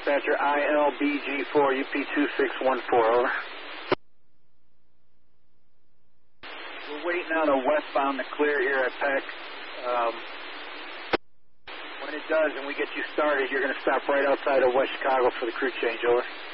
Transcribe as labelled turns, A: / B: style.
A: Dispatcher ILBG4 UP2614, over. We're waiting on a westbound to clear here at Peck. When it does and we get you started, you're going to stop right outside of West Chicago for the crew change, over.